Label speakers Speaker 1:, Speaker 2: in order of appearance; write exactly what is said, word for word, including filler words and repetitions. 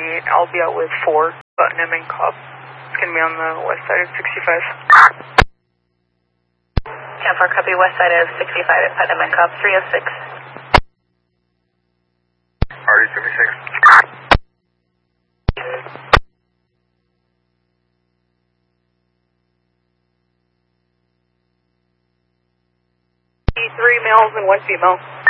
Speaker 1: thirty-eight. I'll be out with four, Putnam and Cobb. It's going to be on the west side of sixty-five.
Speaker 2: ten four, copy, west side of sixty-five at Putnam and Cobb, three oh six.
Speaker 3: R D seventy-six.
Speaker 1: Three males and one female.